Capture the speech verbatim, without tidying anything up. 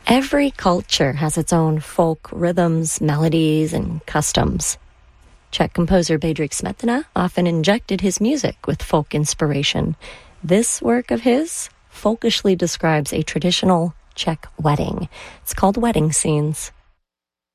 Every culture has its own folk rhythms, melodies, and customs. Czech composer Bedřich Smetana often injected his music with folk inspiration. This work of his folkishly describes a traditional Czech wedding. It's called Wedding Scenes.